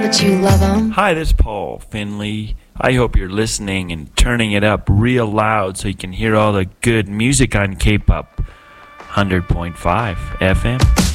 But you love them. Hi, this is Paul Finley. I hope you're listening and turning it up real loud so you can hear all the good music on K-Pop 100.5 FM.